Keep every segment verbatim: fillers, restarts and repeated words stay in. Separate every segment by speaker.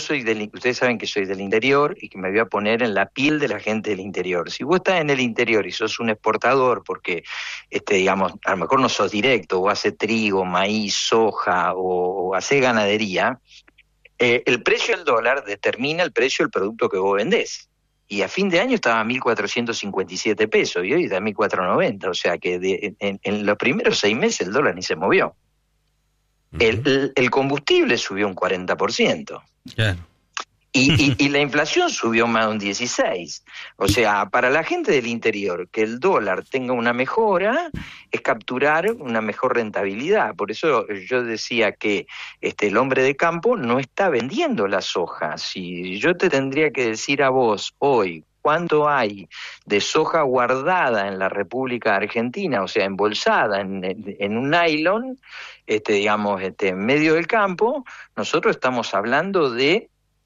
Speaker 1: soy del, ustedes saben que soy del interior y que me voy a poner en la piel de la gente del interior. Si vos estás en el interior y sos un exportador, porque, este, digamos, a lo mejor no sos directo, o haces trigo, maíz, soja, o, o haces ganadería, eh, el precio del dólar determina el precio del producto que vos vendés. Y a fin de año estaba a mil cuatrocientos cincuenta y siete pesos y hoy está a mil cuatrocientos noventa. O sea que de, en, en los primeros seis meses el dólar ni se movió. Uh-huh. El, el, el combustible subió un cuarenta por ciento. Claro. Y, y, y la inflación subió más de un dieciséis por ciento. O sea, para la gente del interior, que el dólar tenga una mejora es capturar una mejor rentabilidad. Por eso yo decía que este, el hombre de campo no está vendiendo la soja. Si yo te tendría que decir a vos hoy cuánto hay de soja guardada en la República Argentina, o sea, embolsada en, en, en un nylon, este, digamos, este, en medio del campo, nosotros estamos hablando de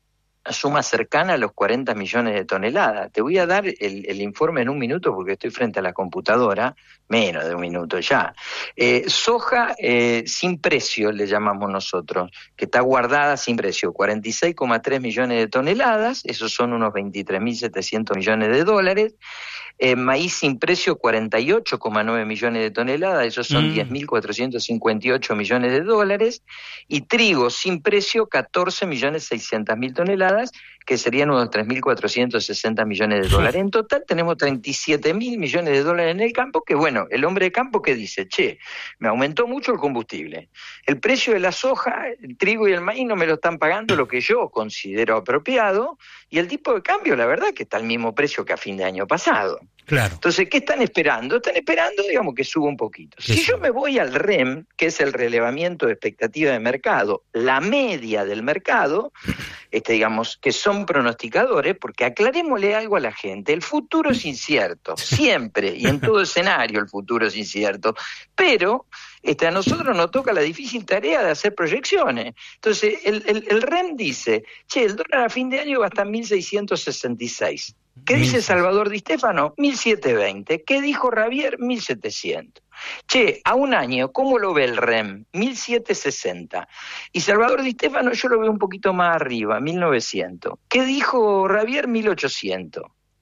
Speaker 1: suma cercana a los cuarenta millones de toneladas. Te voy a dar el, el informe en un minuto porque estoy frente a la computadora, menos de un minuto ya. Eh, soja eh, sin precio, le llamamos nosotros, que está guardada sin precio, cuarenta y seis coma tres millones de toneladas, esos son unos veintitrés mil setecientos millones de dólares. Eh, maíz sin precio, cuarenta y ocho coma nueve millones de toneladas, esos son mm. diez mil cuatrocientos cincuenta y ocho millones de dólares, y trigo sin precio, catorce millones seiscientos mil toneladas, que serían unos tres mil cuatrocientos sesenta millones de dólares. En total tenemos treinta y siete mil millones de dólares en el campo, que bueno, el hombre de campo que dice, che, me aumentó mucho el combustible, el precio de la soja, el trigo y el maíz no me lo están pagando lo que yo considero apropiado, y el tipo de cambio, la verdad, que está al mismo precio que a fin de año pasado. Claro. Entonces, ¿qué están esperando? Están esperando, digamos, que suba un poquito. Si yo me voy al R E M, que es el relevamiento de expectativa de mercado, la media del mercado, este, digamos, que son pronosticadores, porque aclarémosle algo a la gente, el futuro es incierto, siempre, y en todo escenario el futuro es incierto, pero este, a nosotros nos toca la difícil tarea de hacer proyecciones. Entonces, el, el, el R E M dice, che, el dólar a fin de año va a estar en mil seiscientos sesenta y seis. ¿Qué dice Salvador Di Stéfano? mil setecientos veinte. ¿Qué dijo Javier? mil setecientos. Che, a un año, ¿cómo lo ve el R E M? mil setecientos sesenta. Y Salvador Di Stéfano yo lo veo un poquito más arriba, mil novecientos. ¿Qué dijo Javier? mil ochocientos.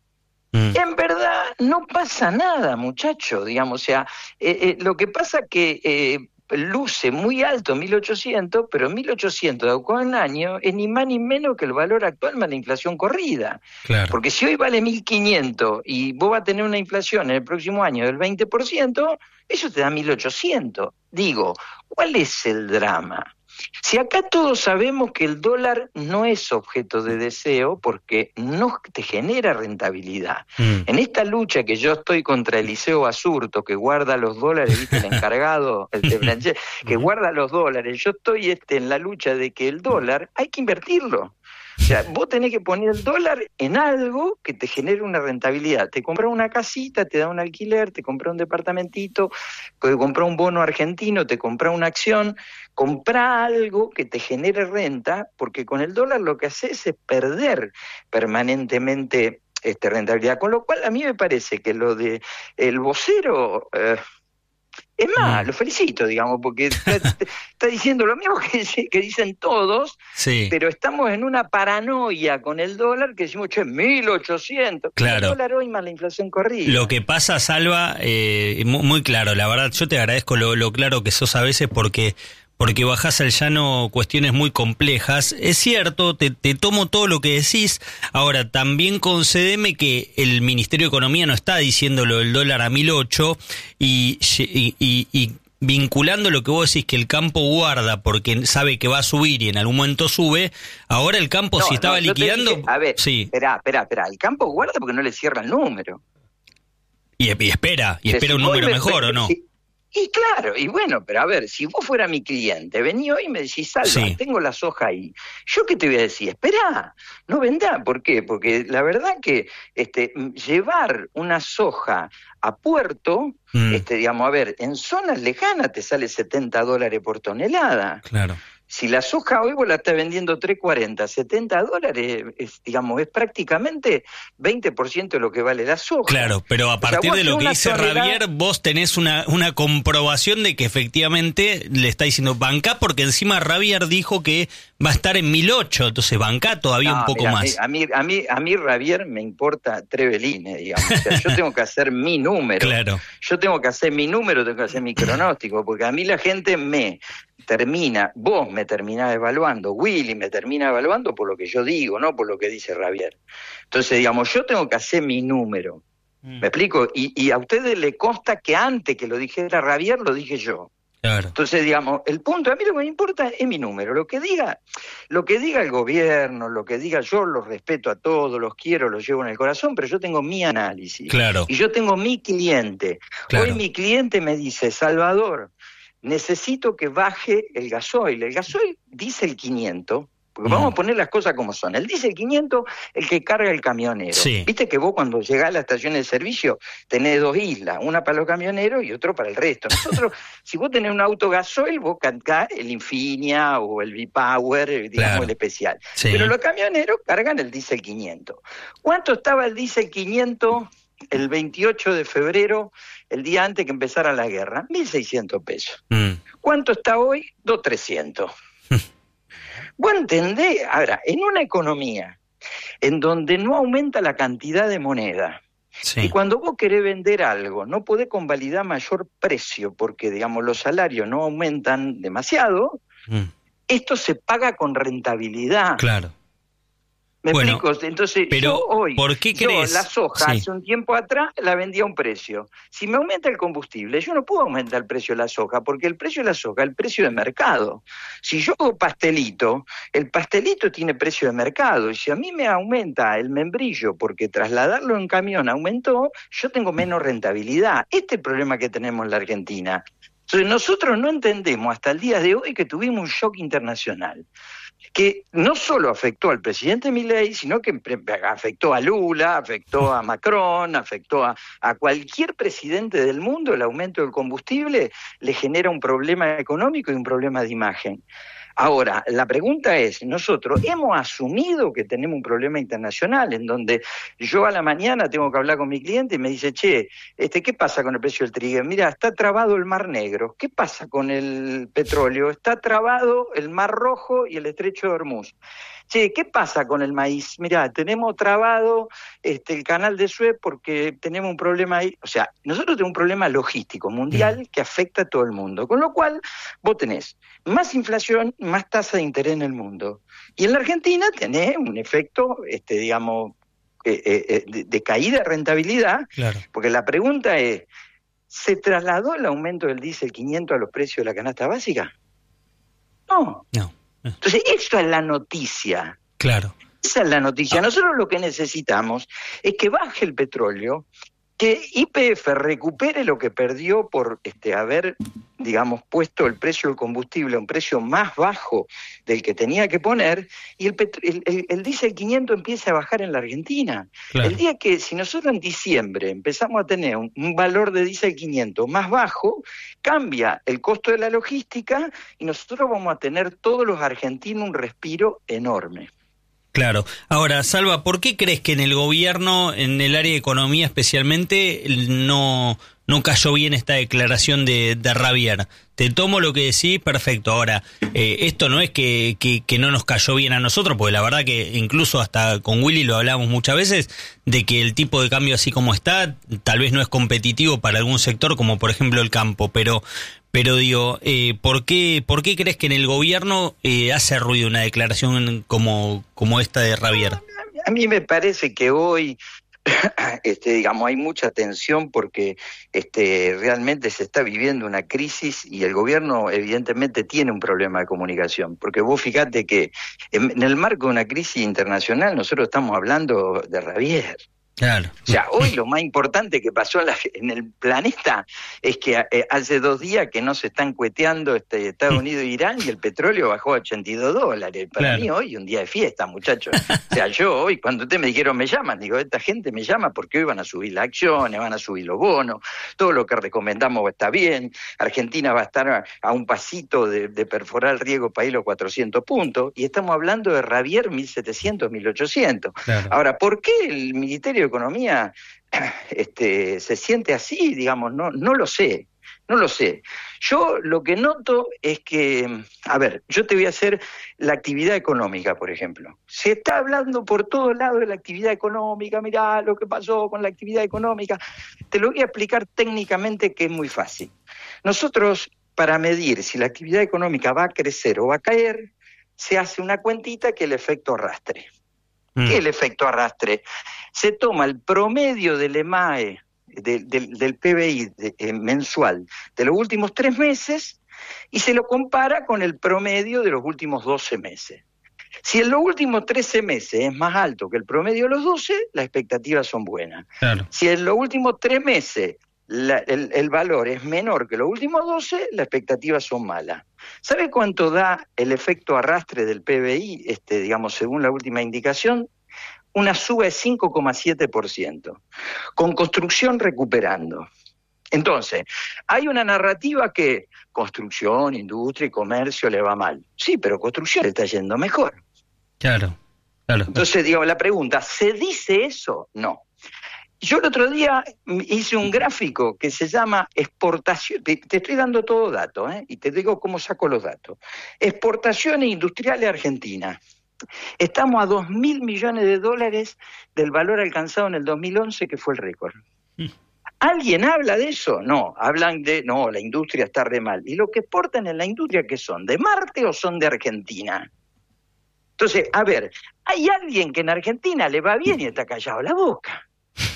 Speaker 1: Mm. En verdad no pasa nada, muchacho, digamos, o sea, eh, eh, lo que pasa que eh, luce muy alto mil ochocientos, pero mil ochocientos de acá a un año es ni más ni menos que el valor actual más la inflación corrida. Claro. Porque si hoy vale mil quinientos y vos vas a tener una inflación en el próximo año del veinte por ciento, eso te da mil ochocientos. Digo, ¿cuál es el drama? Si acá todos sabemos que el dólar no es objeto de deseo porque no te genera rentabilidad. Mm. En esta lucha que yo estoy contra Eliseo Basurto, que guarda los dólares, ¿viste? El encargado, el de Blanchet, que guarda los dólares, yo estoy este, en la lucha de que el dólar hay que invertirlo. O sea, vos tenés que poner el dólar en algo que te genere una rentabilidad. Te compras una casita, te da un alquiler, te compras un departamentito, te compras un bono argentino, te compras una acción, compra algo que te genere renta, porque con el dólar lo que haces es perder permanentemente este, rentabilidad. Con lo cual a mí me parece que lo de el vocero... Eh, Es más, mm. lo felicito, digamos, porque está, está diciendo lo mismo que, que dicen todos, sí. Pero estamos en una paranoia con el dólar que decimos, che, mil ochocientos.
Speaker 2: Claro.
Speaker 1: El dólar hoy más la inflación corrida.
Speaker 2: Lo que pasa, Salva, eh, muy, muy claro, la verdad, yo te agradezco lo, lo claro que sos a veces porque... porque bajás al llano cuestiones muy complejas. Es cierto, te, te tomo todo lo que decís. Ahora, también concédeme que el Ministerio de Economía no está diciéndolo del dólar a mil ocho y, y, y, y vinculando lo que vos decís, que el campo guarda porque sabe que va a subir y en algún momento sube. Ahora el campo no, si estaba no, liquidando...
Speaker 1: Dije, a ver,
Speaker 2: sí.
Speaker 1: espera, espera, espera. El campo guarda porque no le cierra el número.
Speaker 2: Y, y espera, y espera un número mejor, ¿o no?
Speaker 1: Sí. Y claro, y bueno, pero a ver, si vos fuera mi cliente, vení hoy y me decís, Salva, sí. tengo la soja ahí. ¿Yo qué te voy a decir? Esperá, no vendá. ¿Por qué? Porque la verdad que este, llevar una soja a puerto, mm. este, digamos, a ver, en zonas lejanas te sale setenta dólares por tonelada.
Speaker 2: Claro.
Speaker 1: Si la soja hoy vos la estás vendiendo tres cuarenta, setenta dólares, es, digamos, es prácticamente veinte por ciento de lo que vale la soja.
Speaker 2: Claro, pero a partir o sea, de lo que dice tonelada... Javier, vos tenés una, una comprobación de que efectivamente le está diciendo banca, porque encima Javier dijo que va a estar en mil ocho, entonces banca todavía
Speaker 1: no,
Speaker 2: un poco
Speaker 1: mira,
Speaker 2: más.
Speaker 1: A mí, a mí, a mí Javier me importa tres velines, digamos. O sea, yo tengo que hacer mi número.
Speaker 2: Claro.
Speaker 1: Yo tengo que hacer mi número, tengo que hacer mi pronóstico, porque a mí la gente me termina, vos me terminás evaluando, Willy me termina evaluando por lo que yo digo, no por lo que dice Javier. Entonces, digamos, yo tengo que hacer mi número. Mm. ¿Me explico? Y, y a ustedes le consta que antes que lo dijera Javier, lo dije yo.
Speaker 2: Claro.
Speaker 1: Entonces, digamos, el punto, a mí lo que me importa es mi número. Lo que diga, lo que diga el gobierno, lo que diga yo, los respeto a todos, los quiero, los llevo en el corazón, pero yo tengo mi análisis.
Speaker 2: Claro.
Speaker 1: Y yo tengo mi cliente.
Speaker 2: Claro.
Speaker 1: Hoy mi cliente me dice, Salvador, necesito que baje el gasoil. El gasoil dice el quinientos, porque mm. vamos a poner las cosas como son. El diésel quinientos, el que carga el camionero.
Speaker 2: Sí.
Speaker 1: Viste que vos cuando llegás a la estación de servicio tenés dos islas, una para los camioneros y otro para el resto. Nosotros, si vos tenés un auto gasoil, vos cargás el Infinia o el V-Power, digamos, claro, el especial. Sí. Pero los camioneros cargan el diésel quinientos. ¿Cuánto estaba el diésel quinientos el veintiocho de febrero, el día antes que empezara la guerra? mil seiscientos pesos. Mm. ¿Cuánto está hoy? dos mil trescientos. Vos entendés, ahora, en una economía en donde no aumenta la cantidad de moneda, sí, y cuando vos querés vender algo, no podés convalidar mayor precio porque, digamos, los salarios no aumentan demasiado, mm. esto se paga con rentabilidad.
Speaker 2: Claro.
Speaker 1: ¿Me
Speaker 2: bueno,
Speaker 1: explico? Entonces,
Speaker 2: pero
Speaker 1: yo hoy,
Speaker 2: ¿por qué
Speaker 1: yo
Speaker 2: crees?
Speaker 1: la soja
Speaker 2: Sí.
Speaker 1: hace un tiempo atrás la vendía a un precio. Si me aumenta el combustible, yo no puedo aumentar el precio de la soja, porque el precio de la soja es el precio de mercado. Si yo hago pastelito, el pastelito tiene precio de mercado, y si a mí me aumenta el membrillo porque trasladarlo en camión aumentó, yo tengo menos rentabilidad. Este es el problema que tenemos en la Argentina. Entonces, nosotros no entendemos hasta el día de hoy que tuvimos un shock internacional, que no solo afectó al presidente Milei, sino que afectó a Lula, afectó a Macron, afectó a, a cualquier presidente del mundo. El aumento del combustible le genera un problema económico y un problema de imagen. Ahora, la pregunta es, nosotros hemos asumido que tenemos un problema internacional en donde yo a la mañana tengo que hablar con mi cliente y me dice, che, este, ¿qué pasa con el precio del trigo? Mira, está trabado el Mar Negro. ¿Qué pasa con el petróleo? Está trabado el Mar Rojo y el Estrecho de Hormuz. Che, ¿qué pasa con el maíz? Mirá, tenemos trabado este, el canal de Suez porque tenemos un problema ahí. O sea, nosotros tenemos un problema logístico mundial que afecta a todo el mundo. Con lo cual, vos tenés más inflación, más tasa de interés en el mundo. Y en la Argentina tenés un efecto, este, digamos, eh, eh, de, de caída de rentabilidad. Claro. Porque la pregunta es, ¿se trasladó el aumento del diésel quinientos a los precios de la canasta básica? No. No. Entonces, esa es la noticia.
Speaker 2: Claro.
Speaker 1: Esa es la noticia. Ah. Nosotros lo que necesitamos es que baje el petróleo, que Y P F recupere lo que perdió por este, haber, digamos, puesto el precio del combustible a un precio más bajo del que tenía que poner, y el, petro- el, el, el diésel quinientos empiece a bajar en la Argentina. Claro. El día que, si nosotros en diciembre empezamos a tener un, un valor de diésel quinientos más bajo, cambia el costo de la logística y nosotros vamos a tener todos los argentinos un respiro enorme.
Speaker 2: Claro. Ahora, Salva, ¿por qué crees que en el gobierno, en el área de economía especialmente, no, no cayó bien esta declaración de, de Javier? Te tomo lo que decís, perfecto. Ahora, eh, esto no es que, que, que no nos cayó bien a nosotros, porque la verdad que incluso hasta con Willy lo hablamos muchas veces, de que el tipo de cambio así como está, tal vez no es competitivo para algún sector, como por ejemplo el campo, pero... Pero digo, eh, ¿por qué, ¿por qué crees que en el gobierno eh, hace ruido una declaración como, como esta de Javier?
Speaker 1: A mí me parece que hoy, este, digamos, hay mucha tensión porque este, realmente se está viviendo una crisis y el gobierno evidentemente tiene un problema de comunicación. Porque vos fíjate que en, en el marco de una crisis internacional nosotros estamos hablando de Javier.
Speaker 2: Claro.
Speaker 1: O sea, hoy lo más importante que pasó en, la, en el planeta es que eh, hace dos días que no se están cueteando este, Estados Unidos e Irán y el petróleo bajó a ochenta y dos dólares. Para claro. mí hoy un día de fiesta, muchachos. O sea, yo hoy, cuando ustedes me dijeron me llaman, digo, esta gente me llama porque hoy van a subir las acciones, van a subir los bonos, todo lo que recomendamos está bien, Argentina va a estar a, a un pasito de, de perforar el riesgo para ir los cuatrocientos puntos, y estamos hablando de Javier mil setecientos, mil ochocientos. Claro. Ahora, ¿por qué el Ministerio de Economía este, se siente así? Digamos, no, no lo sé. No lo sé. Yo lo que noto es que, a ver, yo te voy a hacer la actividad económica, por ejemplo. Se está hablando por todos lados de la actividad económica, mirá lo que pasó con la actividad económica. Te lo voy a explicar técnicamente, que es muy fácil. Nosotros, para medir si la actividad económica va a crecer o va a caer, se hace una cuentita que es el efecto arrastre. Mm. ¿Qué es el efecto arrastre? Se toma el promedio del EMAE, del, del, del P B I de, eh, mensual de los últimos tres meses y se lo compara con el promedio de los últimos doce meses. Si en los últimos trece meses es más alto que el promedio de los doce, las expectativas son buenas. Claro. Si en los últimos tres meses la, el, el valor es menor que los últimos doce, las expectativas son malas. ¿Sabe cuánto da el efecto arrastre del P B I, este, digamos, según la última indicación? Una suba de cinco coma siete por ciento, con construcción recuperando. Entonces, hay una narrativa que construcción, industria y comercio le va mal. Sí, pero construcción le está yendo mejor.
Speaker 2: Claro, claro.
Speaker 1: Entonces, digo, la pregunta, ¿se dice eso? No. Yo el otro día hice un gráfico que se llama exportación, te, te estoy dando todo dato, ¿eh? Y te digo cómo saco los datos. Exportaciones industriales argentinas. Estamos a dos mil millones de dólares del valor alcanzado en el dos mil once, que fue el récord. ¿Alguien habla de eso? No, hablan de, no, la industria está re mal. ¿Y lo que exportan en la industria qué son? ¿De Marte o son de Argentina? Entonces, a ver, ¿hay alguien que en Argentina le va bien y está callado la boca?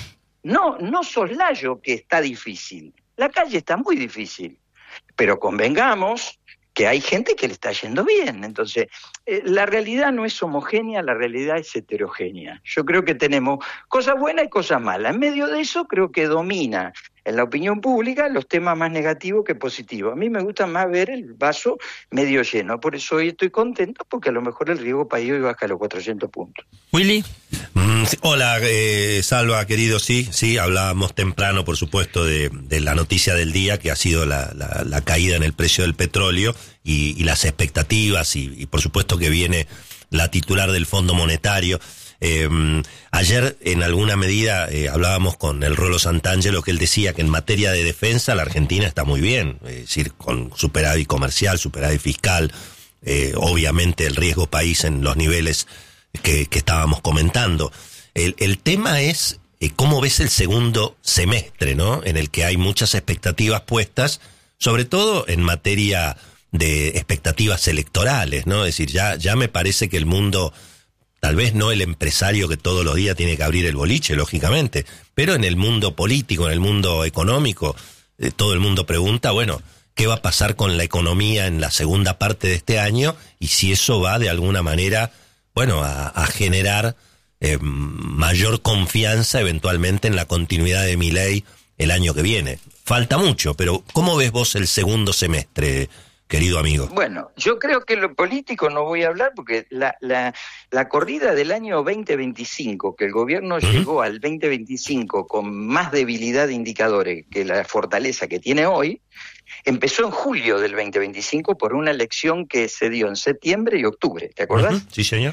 Speaker 1: No, no soslayo que está difícil. La calle está muy difícil. Pero convengamos que hay gente que le está yendo bien. Entonces, eh, la realidad no es homogénea, la realidad es heterogénea. Yo creo que tenemos cosas buenas y cosas malas. En medio de eso creo que domina en la opinión pública los temas más negativos que positivos. A mí me gusta más ver el vaso medio lleno. Por eso hoy estoy contento, porque a lo mejor el riesgo país hoy baja a los cuatrocientos puntos.
Speaker 2: Willy.
Speaker 3: Mm, hola, eh, Salva, querido, sí, sí, hablábamos temprano, por supuesto, de, de la noticia del día, que ha sido la, la, la caída en el precio del petróleo y, y las expectativas, y, y por supuesto que viene la titular del Fondo Monetario. Eh, ayer, en alguna medida, eh, hablábamos con el Rolo Santangelo, que él decía que en materia de defensa la Argentina está muy bien, es decir, con superávit comercial, superávit fiscal, eh, obviamente el riesgo país en los niveles que, que estábamos comentando. El, el tema es eh, cómo ves el segundo semestre, ¿no? En el que hay muchas expectativas puestas, sobre todo en materia de expectativas electorales, ¿no? Es decir, ya, ya me parece que el mundo, tal vez no el empresario que todos los días tiene que abrir el boliche, lógicamente, pero en el mundo político, en el mundo económico, eh, todo el mundo pregunta, bueno, ¿qué va a pasar con la economía en la segunda parte de este año? Y si eso va de alguna manera, bueno, a, a generar eh, mayor confianza eventualmente en la continuidad de Milei el año que viene. Falta mucho, pero ¿cómo ves vos el segundo semestre, querido amigo?
Speaker 1: Bueno, yo creo que lo político no voy a hablar, porque la, la, la corrida del año veinte veinticinco, que el gobierno uh-huh. llegó al veinte veinticinco con más debilidad de indicadores que la fortaleza que tiene hoy, empezó en julio del veinte veinticinco por una elección que se dio en septiembre y octubre, ¿te acordás?
Speaker 3: Uh-huh. Sí, señor.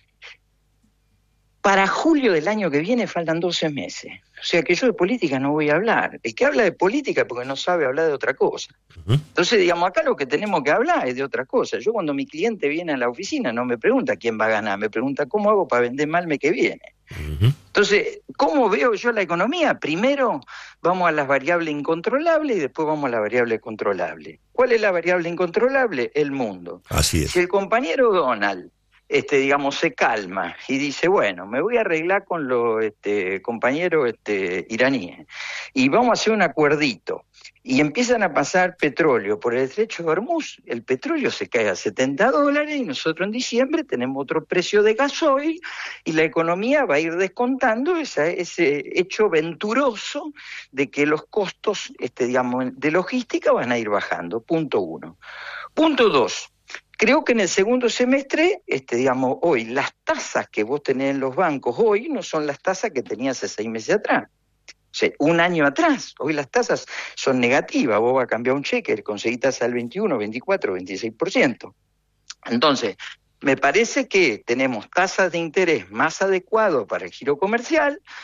Speaker 1: Para julio del año que viene faltan doce meses. O sea que yo de política no voy a hablar. El que habla de política es porque no sabe hablar de otra cosa. Uh-huh. Entonces, digamos, acá lo que tenemos que hablar es de otra cosa. Yo cuando mi cliente viene a la oficina no me pregunta quién va a ganar, me pregunta cómo hago para vender mal mes que viene. Uh-huh. Entonces, ¿cómo veo yo la economía? Primero vamos a las variables incontrolables y después vamos a la variable controlable. ¿Cuál es la variable incontrolable? El mundo.
Speaker 3: Así es.
Speaker 1: Si el compañero Donald Este, digamos, se calma y dice, bueno, me voy a arreglar con los este, compañeros este, iraníes y vamos a hacer un acuerdito, y empiezan a pasar petróleo por el estrecho de Hormuz, el petróleo se cae a setenta dólares y nosotros en diciembre tenemos otro precio de gasoil y la economía va a ir descontando esa, ese hecho venturoso de que los costos este, digamos, de logística van a ir bajando, punto uno. Punto dos. Creo que en el segundo semestre, este, digamos, hoy, las tasas que vos tenés en los bancos hoy no son las tasas que tenías hace seis meses atrás. O sea, un año atrás, hoy las tasas son negativas. Vos vas a cambiar un cheque, conseguís tasa del veintiuno, veinticuatro, veintiséis por ciento. Entonces, me parece que tenemos tasas de interés más adecuadas para el giro comercial,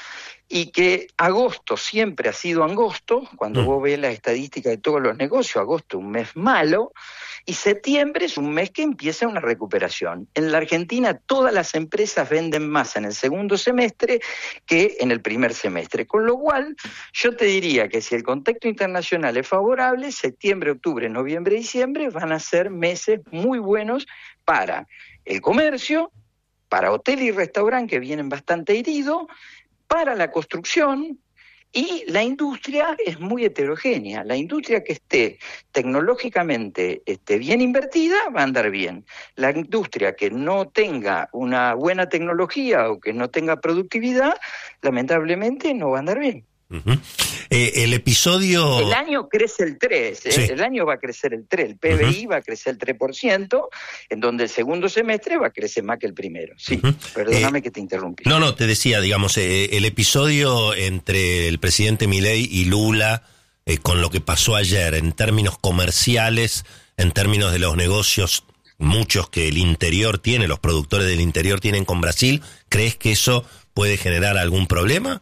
Speaker 1: y que agosto siempre ha sido angosto, cuando mm. vos ves la estadística de todos los negocios, agosto es un mes malo, y septiembre es un mes que empieza una recuperación. En la Argentina todas las empresas venden más en el segundo semestre que en el primer semestre, con lo cual yo te diría que si el contexto internacional es favorable, septiembre, octubre, noviembre, diciembre van a ser meses muy buenos para el comercio, para hotel y restaurante que vienen bastante heridos, para la construcción, y la industria es muy heterogénea. La industria que esté tecnológicamente esté bien invertida va a andar bien. La industria que no tenga una buena tecnología o que no tenga productividad, lamentablemente no va a andar bien.
Speaker 3: Uh-huh. Eh, el episodio...
Speaker 1: El año crece el tres, ¿eh? Sí. El año va a crecer el tres, el P B I uh-huh. va a crecer el tres por ciento, en donde el segundo semestre va a crecer más que el primero. Sí, uh-huh. perdóname eh, que te interrumpí.
Speaker 3: No, no, te decía, digamos, eh, el episodio entre el presidente Milei y Lula, eh, con lo que pasó ayer, en términos comerciales, en términos de los negocios, muchos que el interior tiene, los productores del interior tienen con Brasil, ¿crees que eso puede generar algún problema?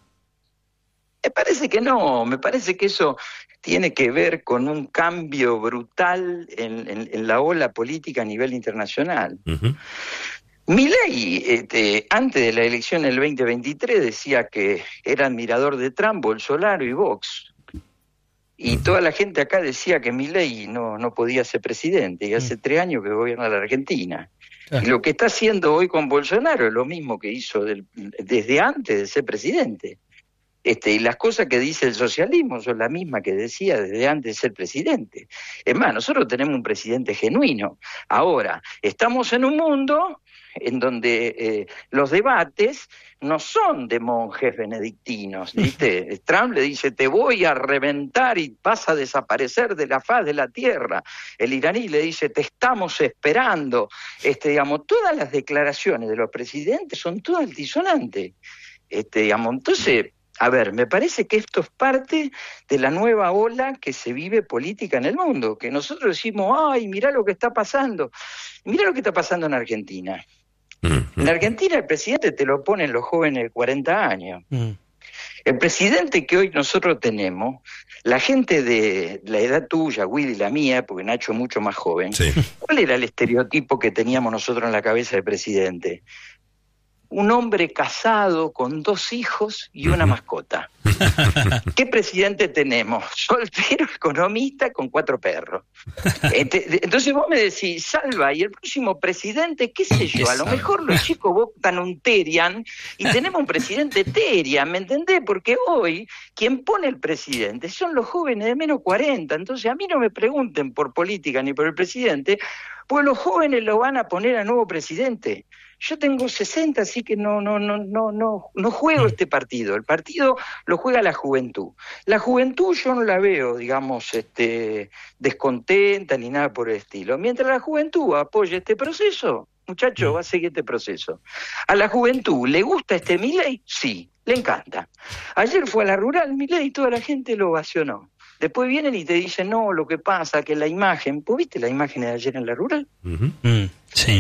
Speaker 1: Me parece que no, me parece que eso tiene que ver con un cambio brutal en, en, en la ola política a nivel internacional. Uh-huh. Milei, este, antes de la elección del veinte veintitrés, decía que era admirador de Trump, Bolsonaro y Vox. Y uh-huh. toda la gente acá decía que Milei no, no podía ser presidente, y hace uh-huh. tres años que gobierna la Argentina. Uh-huh. Y lo que está haciendo hoy con Bolsonaro es lo mismo que hizo del, desde antes de ser presidente. Este, y las cosas que dice el socialismo son las mismas que decía desde antes de ser presidente. Es más, nosotros tenemos un presidente genuino. Ahora, estamos en un mundo en donde eh, los debates no son de monjes benedictinos, ¿viste? Trump le dice, te voy a reventar y vas a desaparecer de la faz de la tierra. El iraní le dice, te estamos esperando. Este, digamos, todas las declaraciones de los presidentes son todas altisonantes. Este, digamos, entonces... A ver, me parece que esto es parte de la nueva ola que se vive política en el mundo, que nosotros decimos, ay, mirá lo que está pasando, mirá lo que está pasando en Argentina. Mm-hmm. En Argentina el presidente te lo ponen los jóvenes de cuarenta años. Mm. El presidente que hoy nosotros tenemos, la gente de la edad tuya, Willy, la mía, porque Nacho es mucho más joven, sí. ¿Cuál era el estereotipo que teníamos nosotros en la cabeza del presidente? Un hombre casado con dos hijos y una mascota. ¿Qué presidente tenemos? Soltero, economista, con cuatro perros. Entonces vos me decís, Salva, ¿y el próximo presidente? ¿Qué sé yo? A lo mejor los chicos votan un Terian y tenemos un presidente Terian, ¿me entendés? Porque hoy quien pone el presidente son los jóvenes de menos cuarenta. Entonces a mí no me pregunten por política ni por el presidente, pues los jóvenes lo van a poner a nuevo presidente. Yo tengo sesenta, así que no, no, no, no, no, no juego este partido. El partido lo juega la juventud. La juventud yo no la veo, digamos, este, descontenta ni nada por el estilo. Mientras la juventud apoye este proceso, muchacho, va a seguir este proceso. ¿A la juventud le gusta este Milei? Sí, le encanta. Ayer fue a la rural Milei y toda la gente lo ovacionó. Después vienen y te dicen, no, lo que pasa, que la imagen... ¿Vos viste la imagen de ayer en la rural?
Speaker 2: Uh-huh. Mm, sí.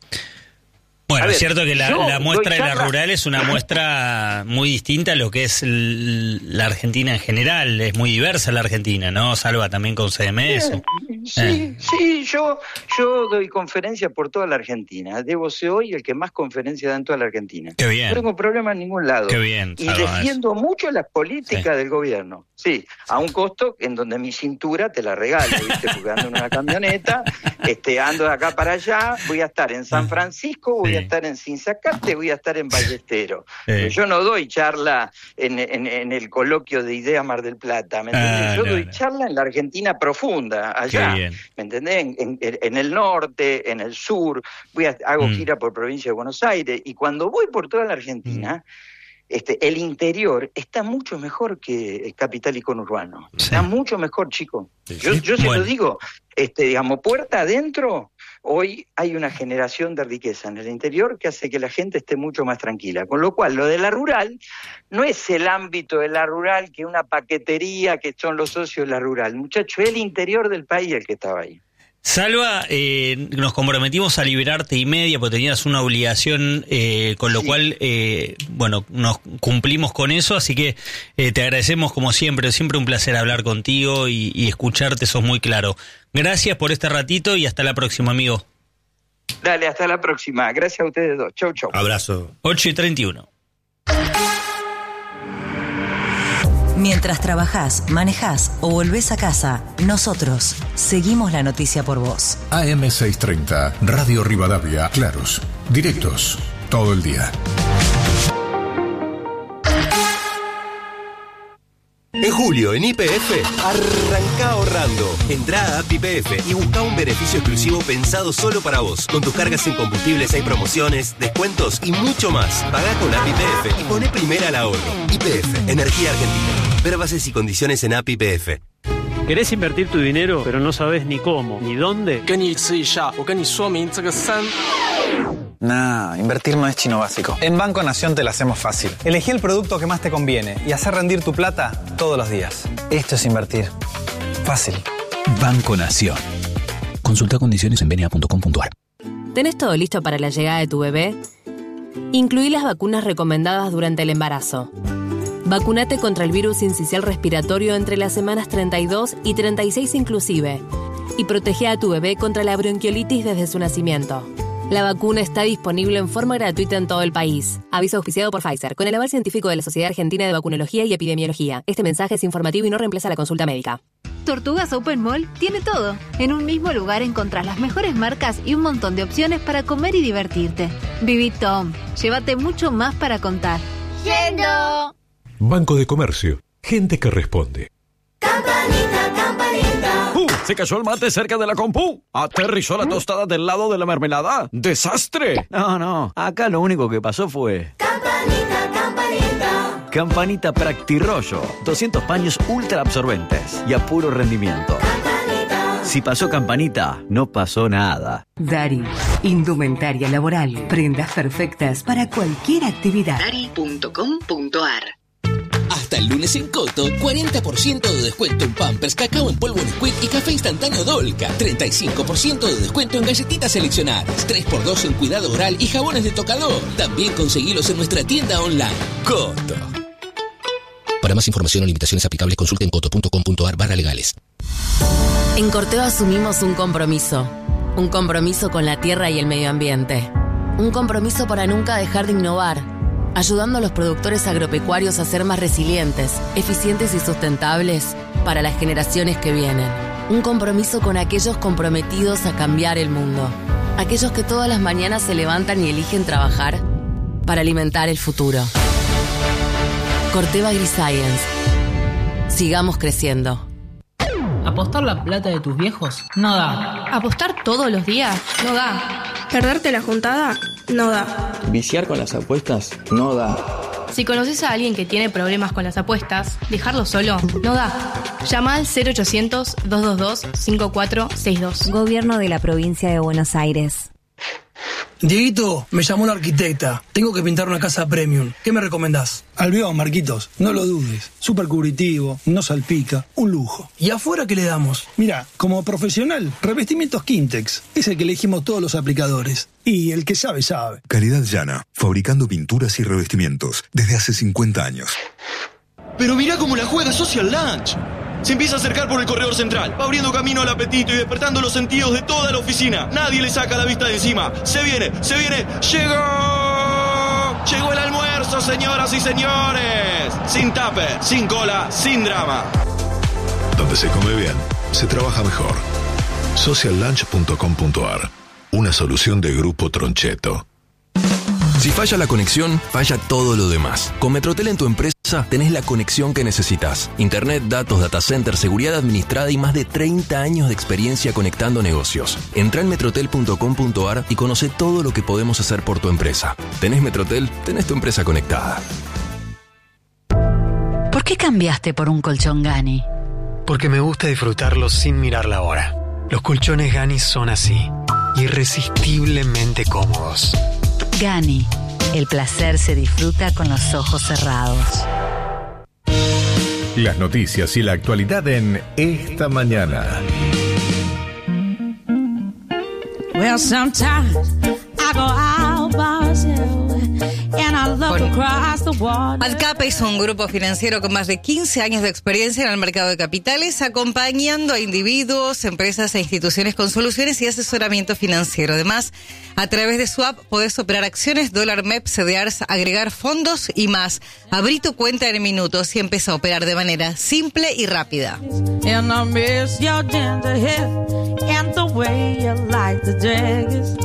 Speaker 2: Bueno, ver, es cierto que la, la muestra de la rural es una muestra muy distinta a lo que es el, la Argentina en general. Es muy diversa la Argentina, ¿no? Salva también con C M S.
Speaker 1: Sí, eh. sí, yo, yo doy conferencias por toda la Argentina. Debo ser hoy el que más conferencias da en toda la Argentina.
Speaker 2: Qué bien.
Speaker 1: No tengo problema en ningún lado.
Speaker 2: Qué bien.
Speaker 1: Y defiendo eso. mucho las políticas sí. del gobierno. Sí, a un costo en donde mi cintura te la regalo, ¿viste? Porque ando en una camioneta, este, ando de acá para allá, voy a estar en San Francisco, voy sí. a estar en Sinzacate, voy a estar en Ballesteros. Sí. Yo no doy charla en, en, en el coloquio de Idea Mar del Plata, ¿me entendés? Ah, Yo no, doy no. charla en la Argentina profunda, allá, ¿me entendés? En, en, en el norte, en el sur, voy a, hago mm. gira por provincia de Buenos Aires, y cuando voy por toda la Argentina... Mm. Este, el interior está mucho mejor que el capital y conurbano. Sí. Está mucho mejor, chico. Sí, yo, yo se bueno. lo digo, este, digamos, puerta adentro, hoy hay una generación de riqueza en el interior que hace que la gente esté mucho más tranquila. Con lo cual, lo de la rural no es el ámbito de la rural que una paquetería que son los socios de la rural. Muchacho, es el interior del país el que estaba ahí.
Speaker 2: Salva, eh, nos comprometimos a liberarte y media porque tenías una obligación, eh, con lo sí. cual, eh, bueno, nos cumplimos con eso, así que eh, te agradecemos como siempre, siempre un placer hablar contigo y, y escucharte, sos muy claro. Gracias por este ratito y hasta la próxima, amigo.
Speaker 1: Dale, hasta la próxima. Gracias a ustedes dos. Chau, chau.
Speaker 3: Abrazo.
Speaker 2: ocho y treinta y uno.
Speaker 4: Mientras trabajás, manejás o volvés a casa, nosotros seguimos la noticia por vos.
Speaker 5: A M seiscientos treinta, Radio Rivadavia, claros, directos, todo el día.
Speaker 6: En julio, en Y P F, arranca ahorrando. Entrá a App Y P F y busca un beneficio exclusivo pensado solo para vos. Con tus cargas en combustibles hay promociones, descuentos y mucho más. Pagá con App Y P F y poné primera al ahorro. Y P F, Energía Argentina. Ver bases y condiciones en App Y P F.
Speaker 7: ¿Querés invertir tu dinero, pero no sabes ni cómo, ni dónde?
Speaker 8: Nah, invertir no es chino básico. En Banco Nación te la hacemos fácil. Elegí el producto que más te conviene y hacer rendir tu plata todos los días. Esto es invertir. Fácil.
Speaker 9: Banco Nación. Consulta condiciones en b n a punto com punto a r.
Speaker 10: ¿Tenés todo listo para la llegada de tu bebé? Incluí las vacunas recomendadas durante el embarazo. Vacúnate contra el virus incisional respiratorio entre las semanas treinta y dos y treinta y seis inclusive. Y protege a tu bebé contra la bronquiolitis desde su nacimiento. La vacuna está disponible en forma gratuita en todo el país. Aviso auspiciado por Pfizer, con el aval científico de la Sociedad Argentina de Vacunología y Epidemiología. Este mensaje es informativo y no reemplaza la consulta médica.
Speaker 11: Tortugas Open Mall tiene todo. En un mismo lugar encontrás las mejores marcas y un montón de opciones para comer y divertirte. Viví Tom. Llévate mucho más para contar. ¡Yendo!
Speaker 5: Banco de Comercio. Gente que responde.
Speaker 12: Campanita, campanita.
Speaker 13: ¡Uh! Se cayó el mate cerca de la compu. Aterrizó la tostada del lado de la mermelada. ¡Desastre!
Speaker 14: No, no. Acá lo único que pasó fue...
Speaker 12: Campanita, campanita.
Speaker 14: Campanita Practirollo. doscientos paños ultra absorbentes y a puro rendimiento.
Speaker 12: Campanita.
Speaker 14: Si pasó Campanita, no pasó nada.
Speaker 15: Dari. Indumentaria laboral. Prendas perfectas para cualquier actividad.
Speaker 16: Dari punto com punto a r.
Speaker 17: Hasta el lunes en Coto, cuarenta por ciento de descuento en Pampers, cacao en polvo Nesquik y café instantáneo Dolca. treinta y cinco por ciento de descuento en galletitas seleccionadas. tres por dos en cuidado oral y jabones de tocador. También conseguilos en nuestra tienda online. Coto. Para más información o limitaciones aplicables, consulten coto punto com punto a r barra legales.
Speaker 10: En Corteo asumimos un compromiso. Un compromiso con la tierra y el medio ambiente. Un compromiso para nunca dejar de innovar, ayudando a los productores agropecuarios a ser más resilientes, eficientes y sustentables para las generaciones que vienen. Un compromiso con aquellos comprometidos a cambiar el mundo. Aquellos que todas las mañanas se levantan y eligen trabajar para alimentar el futuro. Corteva AgriScience. Sigamos creciendo.
Speaker 18: ¿Apostar la plata de tus viejos? No da.
Speaker 19: ¿Apostar todos los días? No da. ¿Perderte la juntada? No da.
Speaker 20: ¿Viciar con las apuestas? No da.
Speaker 19: Si conoces a alguien que tiene problemas con las apuestas, dejarlo solo no da. Llama al cero ochocientos, doscientos veintidós, cincuenta y cuatro sesenta y dos.
Speaker 4: Gobierno de la Provincia de Buenos Aires.
Speaker 21: Dieguito, me llamó la arquitecta. Tengo que pintar una casa premium. ¿Qué me recomendás? Albión, Marquitos. No lo dudes. Súper cubritivo, no salpica. Un lujo. ¿Y afuera qué le damos? Mira, como profesional, revestimientos Quintex. Es el que elegimos todos los aplicadores. Y el que sabe, sabe.
Speaker 22: Calidad llana. Fabricando pinturas y revestimientos. Desde hace cincuenta años.
Speaker 23: Pero mirá cómo la juega Social Lunch. Se empieza a acercar por el corredor central, va abriendo camino al apetito y despertando los sentidos de toda la oficina. Nadie le saca la vista de encima. Se viene, se viene, ¡llegó! Llegó el almuerzo, señoras y señores. Sin tupper, sin cola, sin drama.
Speaker 5: Donde se come bien, se trabaja mejor. social lunch punto com punto a r. Una solución de Grupo Troncheto.
Speaker 6: Si falla la conexión, falla todo lo demás. Con Metrotel en tu empresa tenés la conexión que necesitas. Internet, datos, data center, seguridad administrada y más de treinta años de experiencia conectando negocios. Entrá en metrotel punto com punto a r y conoce todo lo que podemos hacer por tu empresa. ¿Tenés Metrotel? Tenés tu empresa conectada.
Speaker 24: ¿Por qué cambiaste por un colchón Gani?
Speaker 25: Porque me gusta disfrutarlo sin mirar la hora. Los colchones Gani son así, irresistiblemente cómodos.
Speaker 24: Gani, el placer se disfruta con los ojos cerrados.
Speaker 5: Las noticias y la actualidad en Esta Mañana.
Speaker 1: Well, sometimes I go out by myself and I look across the water.
Speaker 2: AdCap es un grupo financiero con más de quince años de experiencia en el mercado de capitales, acompañando a individuos, empresas e instituciones con soluciones y asesoramiento financiero. Además, a través de su app podés operar acciones, dólar M E P, C D Rs, agregar fondos y más. Abrí tu cuenta en minutos y empieza a operar de manera simple y rápida.
Speaker 1: And I miss your tender hair and the way you like the daggers.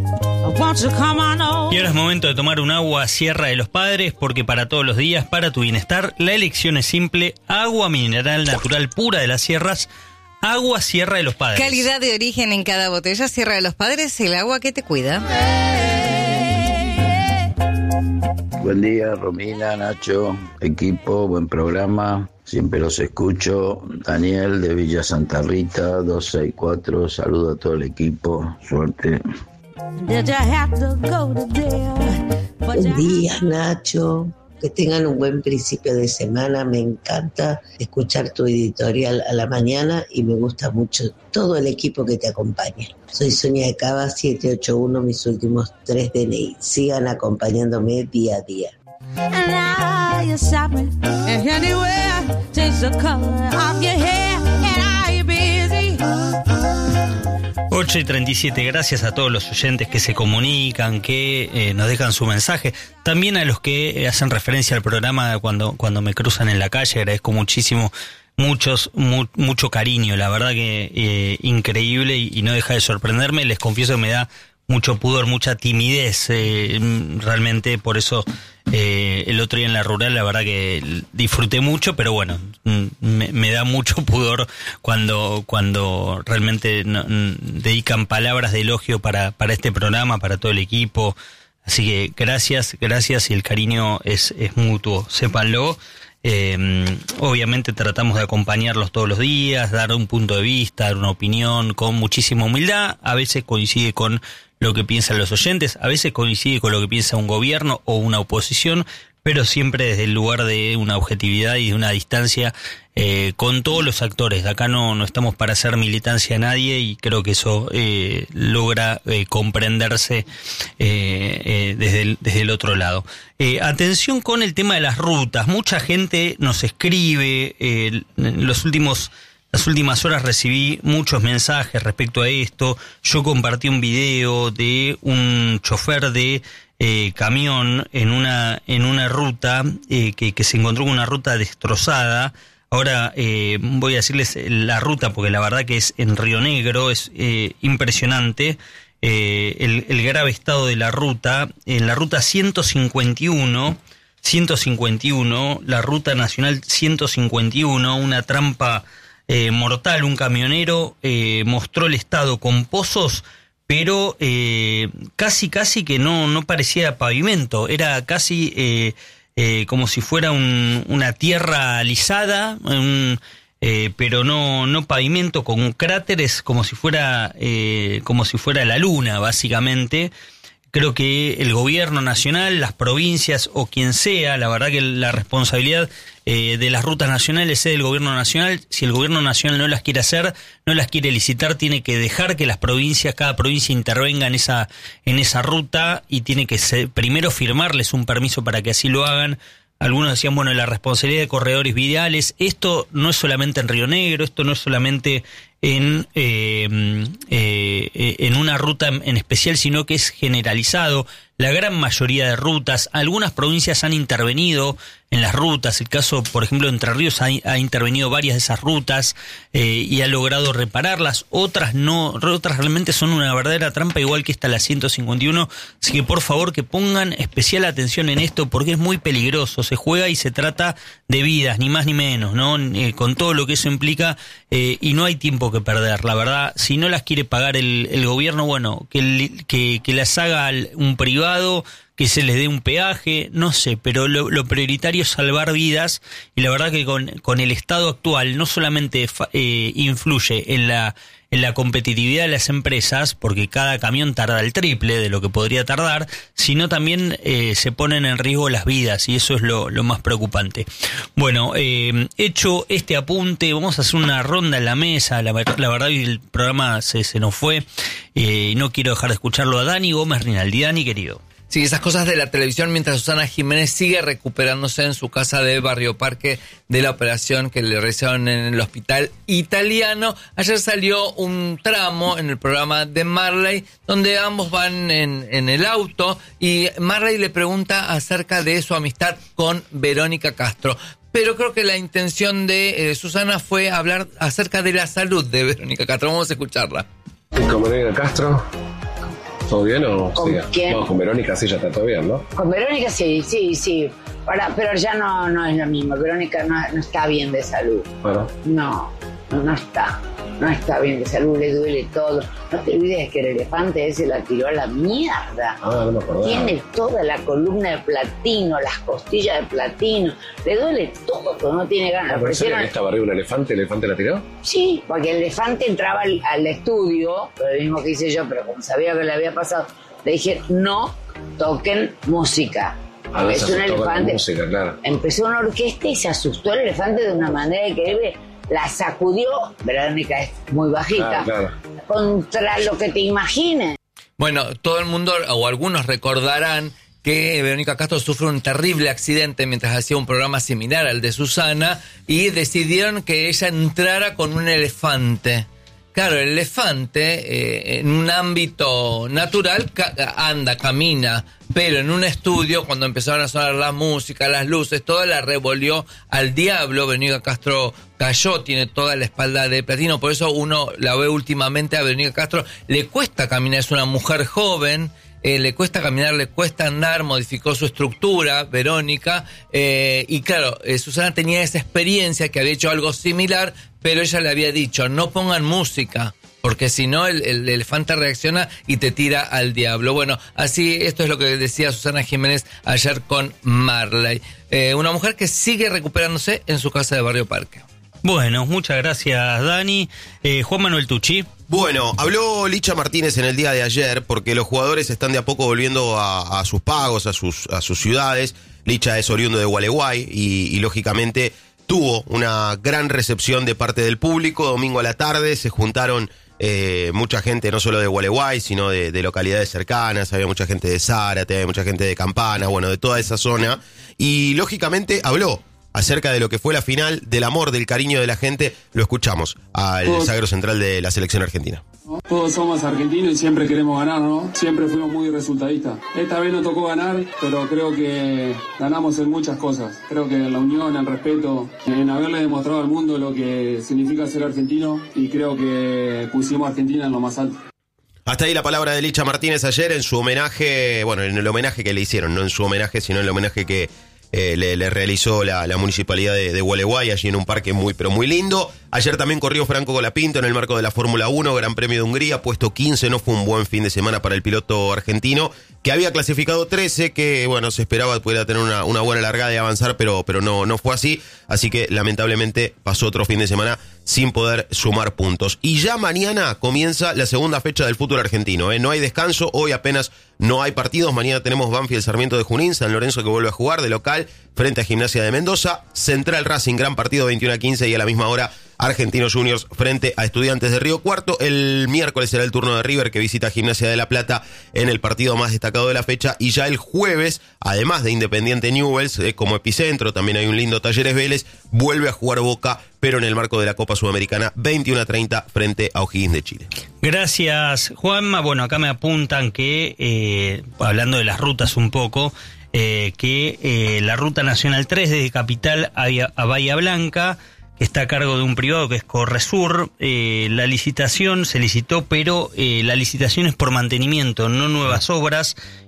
Speaker 3: Y ahora es momento de tomar un agua Sierra de los Padres, porque para todos los días, para tu bienestar, la elección es simple: agua mineral natural pura de las sierras, agua Sierra de los Padres.
Speaker 2: Calidad de origen en cada botella. Sierra de los Padres, el agua que te cuida.
Speaker 7: Buen día, Romina, Nacho, equipo, buen programa. Siempre los escucho. Daniel de Villa Santa Rita, doscientos sesenta y cuatro. Saludo a todo el equipo. Suerte.
Speaker 8: Buen día, Nacho. Que tengan un buen principio de semana. Me encanta escuchar tu editorial a la mañana y me gusta mucho todo el equipo que te acompaña. Soy Sonia de Cava, siete ocho uno, mis últimos tres D N I. Sigan acompañándome día a día.
Speaker 3: ocho y treinta y siete, gracias a todos los oyentes que se comunican, que eh, nos dejan su mensaje. También a los que hacen referencia al programa cuando, cuando me cruzan en la calle, agradezco muchísimo, muchos, mu, mucho cariño, la verdad que eh, increíble y, y no deja de sorprenderme. Les confieso que me da mucho pudor, mucha timidez, eh, realmente por eso eh, el otro día en la rural la verdad que disfruté mucho, pero bueno, me, me da mucho pudor cuando cuando realmente no, dedican palabras de elogio para, para este programa, para todo el equipo, así que gracias, gracias y el cariño es, es mutuo, sépanlo. Eh, obviamente tratamos de acompañarlos todos los días, dar un punto de vista, dar una opinión con muchísima humildad, a veces coincide con lo que piensan los oyentes, a veces coincide con lo que piensa un gobierno o una oposición, pero siempre desde el lugar de una objetividad y de una distancia eh, con todos los actores. Acá no, no estamos para hacer militancia a nadie y creo que eso eh, logra eh, comprenderse eh, eh, desde, el, desde el otro lado. Eh, atención con el tema de las rutas. Mucha gente nos escribe, eh, en los últimos... Las últimas horas recibí muchos mensajes respecto a esto. Yo compartí un video de un chofer de eh, camión en una en una ruta eh, que, que se encontró con una ruta destrozada. Ahora eh, voy a decirles la ruta porque la verdad que es en Río Negro, es eh, impresionante eh, el, el grave estado de la ruta. En la ruta ciento cincuenta y uno, la ruta nacional ciento cincuenta y uno, una trampa Eh, mortal, un camionero eh, mostró el estado con pozos, pero eh, casi casi que no, no parecía pavimento, era casi eh, eh, como si fuera un, una tierra alisada, un, eh, pero no, no pavimento, con cráteres como si fuera eh, como si fuera la luna, básicamente. Creo que el gobierno nacional, las provincias o quien sea, la verdad que la responsabilidad eh, de las rutas nacionales es del gobierno nacional. Si el gobierno nacional no las quiere hacer, no las quiere licitar, tiene que dejar que las provincias, cada provincia intervenga en esa en esa ruta y tiene que ser, primero firmarles un permiso para que así lo hagan. Algunos decían, bueno, la responsabilidad de corredores viales. Esto no es solamente en Río Negro, esto no es solamente en eh, eh, en una ruta en especial, sino que es generalizado. La gran mayoría de rutas, algunas provincias han intervenido en las rutas. El caso, por ejemplo, de Entre Ríos ha, ha intervenido varias de esas rutas eh, y ha logrado repararlas. Otras no, otras realmente son una verdadera trampa, igual que esta la ciento cincuenta y uno. Así que por favor que pongan especial atención en esto porque es muy peligroso. Se juega y se trata de vidas, ni más ni menos, ¿no? Eh, con todo lo que eso implica eh, y no hay tiempo que perder. La verdad, si no las quiere pagar el, el gobierno, bueno, que, que, que las haga un privado, que se les dé un peaje, no sé, pero lo, lo prioritario es salvar vidas y la verdad que con, con el estado actual no solamente fa, eh, influye en la en la competitividad de las empresas, porque cada camión tarda el triple de lo que podría tardar, sino también eh, se ponen en riesgo las vidas, y eso es lo, lo más preocupante. Bueno, eh, hecho este apunte, vamos a hacer una ronda en la mesa. La, la verdad, el programa se, se nos fue y eh, no quiero dejar de escucharlo a Dani Gómez Rinaldi. Dani, querido.
Speaker 9: Sí, esas cosas de la televisión, mientras Susana Jiménez sigue recuperándose en su casa de Barrio Parque de la operación que le realizaron en el hospital italiano. Ayer salió un tramo en el programa de Marley, donde ambos van en, en el auto, y Marley le pregunta acerca de su amistad con Verónica Castro. Pero creo que la intención de eh, Susana fue hablar acerca de la salud de Verónica Castro. Vamos a escucharla.
Speaker 11: ¿Con Verónica Castro? ¿Todo bien o
Speaker 12: ¿Con
Speaker 11: siga?
Speaker 12: quién?
Speaker 11: No, con Verónica sí, ya está todo bien, ¿no?
Speaker 12: Con Verónica sí, sí, sí. Ahora, pero ya no, no es lo mismo. Verónica no, no está bien de salud.
Speaker 11: Bueno.
Speaker 12: No, no, no está. No está bien de salud, le duele todo. No te olvides que el elefante ese la tiró a la mierda.
Speaker 11: Ah, no me acordaba.
Speaker 12: Tiene toda la columna de platino, las costillas de platino. Le duele todo, pero no tiene ganas.
Speaker 11: ¿No pensé que estaba arriba un elefante, el elefante la tiró?
Speaker 12: Sí, porque el elefante entraba al, al estudio, lo mismo que hice yo, pero como sabía que le había pasado, le dije, no toquen música.
Speaker 11: Ah,
Speaker 12: es un elefante.
Speaker 11: Música, claro.
Speaker 12: Empezó una orquesta y se asustó el elefante de una manera increíble. La sacudió, Verónica es muy bajita, claro, claro. Contra lo que te imagines.
Speaker 9: Bueno, todo el mundo, o algunos recordarán que Verónica Castro sufre un terrible accidente mientras hacía un programa similar al de Susana, y decidieron que ella entrara con un elefante. Claro, el elefante eh, en un ámbito natural ca- anda, camina, pero en un estudio, cuando empezaron a sonar la música, las luces, todo la revolvió al diablo. Verónica Castro cayó, tiene toda la espalda de platino, por eso uno la ve últimamente a Verónica Castro, le cuesta caminar, es una mujer joven, eh, le cuesta caminar, le cuesta andar, modificó su estructura, Verónica, eh, y claro, eh, Susana tenía esa experiencia que había hecho algo similar, pero ella le había dicho, no pongan música, porque si no el, el elefante reacciona y te tira al diablo. Bueno, así, esto es lo que decía Susana Jiménez ayer con Marley. Eh, una mujer que sigue recuperándose en su casa de Barrio Parque.
Speaker 3: Bueno, muchas gracias, Dani. Eh, Juan Manuel Tucci.
Speaker 13: Bueno, habló Licha Martínez en el día de ayer porque los jugadores están de a poco volviendo a, a sus pagos, a sus, a sus ciudades. Licha es oriundo de Gualeguay y, y lógicamente tuvo una gran recepción de parte del público. Domingo a la tarde se juntaron eh, mucha gente, no solo de Gualeguay, sino de, de localidades cercanas. Había mucha gente de Zárate, había mucha gente de Campana, bueno, de toda esa zona. Y lógicamente habló acerca de lo que fue la final, del amor, del cariño de la gente. Lo escuchamos al
Speaker 14: Todos.
Speaker 13: zaguero central de la selección argentina.
Speaker 14: Todos somos argentinos y siempre queremos ganar, ¿no? Siempre fuimos muy resultadistas. Esta vez no tocó ganar, pero creo que ganamos en muchas cosas. Creo que en la unión, en el respeto, en haberle demostrado al mundo lo que significa ser argentino, y creo que pusimos a Argentina en lo más alto.
Speaker 13: Hasta ahí la palabra de Licha Martínez ayer en su homenaje, bueno, en el homenaje que le hicieron, no en su homenaje, sino en el homenaje que eh, le, le realizó la, la municipalidad de, de Gualeguay, allí en un parque muy, pero muy lindo. Ayer también corrió Franco Colapinto en el marco de la Fórmula uno, Gran Premio de Hungría, puesto quince, no fue un buen fin de semana para el piloto argentino, que había clasificado trece, que bueno, se esperaba que pudiera tener una, una buena largada y avanzar, pero, pero no, no fue así, así que lamentablemente pasó otro fin de semana sin poder sumar puntos. Y ya mañana comienza la segunda fecha del fútbol argentino, ¿eh? No hay descanso, hoy apenas no hay partidos, mañana tenemos Banfield Sarmiento de Junín, San Lorenzo que vuelve a jugar de local frente a Gimnasia de Mendoza, Central Racing, gran partido veintiuno a quince, y a la misma hora Argentinos Juniors frente a Estudiantes de Río Cuarto. El miércoles será el turno de River, que visita a Gimnasia de La Plata en el partido más destacado de la fecha. Y ya el jueves, además de Independiente Newell's eh, como epicentro, también hay un lindo Talleres Vélez, vuelve a jugar Boca, pero en el marco de la Copa Sudamericana, veintiuno a treinta frente a O'Higgins de Chile.
Speaker 3: Gracias, Juanma. Bueno, acá me apuntan que, eh, hablando de las rutas un poco, eh, que eh, la Ruta Nacional tres desde Capital a, a Bahía Blanca, que está a cargo de un privado que es Corresur, eh, la licitación se licitó, pero eh, la licitación es por mantenimiento, no nuevas obras,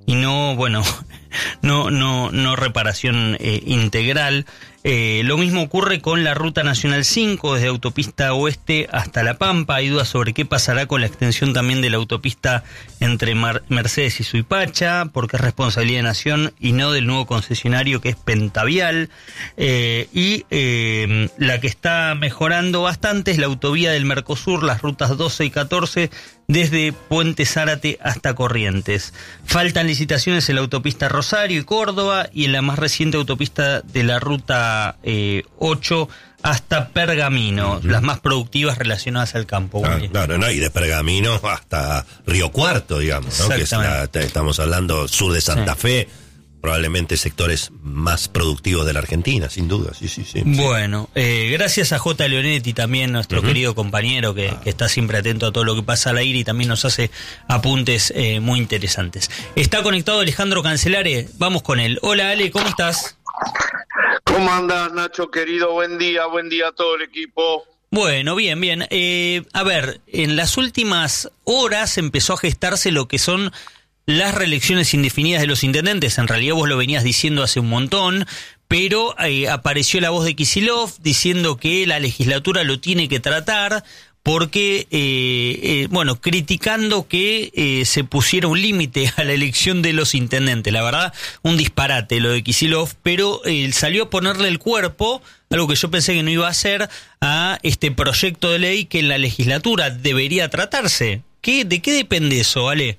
Speaker 3: y no, bueno, no, no, no reparación eh, integral. Eh, lo mismo ocurre con la Ruta Nacional cinco, desde Autopista Oeste hasta La Pampa. Hay dudas sobre qué pasará con la extensión también de la autopista entre Mar- Mercedes y Suipacha, porque es responsabilidad de Nación y no del nuevo concesionario, que es Pentavial. Eh, y eh, la que está mejorando bastante es la autovía del Mercosur, las rutas doce y catorce, desde Puente Zárate hasta Corrientes. Faltan licitaciones en la autopista Rosario y Córdoba, y en la más reciente autopista de la ruta eh, ocho hasta Pergamino, uh-huh. las más productivas relacionadas al campo.
Speaker 10: Ah, claro, ¿no? Y de Pergamino hasta Río Cuarto, digamos, ¿no? Que es la, estamos hablando sur de Santa sí. Fe, probablemente sectores más productivos de la Argentina, sin duda, sí, sí, sí.
Speaker 3: Bueno, eh, gracias a J. Leonetti también, nuestro uh-huh. querido compañero que,
Speaker 10: ah.
Speaker 3: que está siempre atento a todo lo que pasa al aire y también nos hace apuntes eh, muy interesantes. Está conectado Alejandro Cancelare, vamos con él. Hola Ale, ¿cómo estás?
Speaker 15: ¿Cómo andas, Nacho, querido? Buen día, buen día a todo el equipo.
Speaker 3: Bueno, bien, bien. Eh, a ver, en las últimas horas empezó a gestarse lo que son las reelecciones indefinidas de los intendentes. En realidad vos lo venías diciendo hace un montón, pero eh, apareció la voz de Kicillof diciendo que la legislatura lo tiene que tratar porque, eh, eh, bueno, criticando que eh, se pusiera un límite a la elección de los intendentes. La verdad, un disparate lo de Kicillof, pero eh, salió a ponerle el cuerpo, algo que yo pensé que no iba a hacer, a este proyecto de ley que en la legislatura debería tratarse. ¿Qué, ¿De qué depende eso, Ale?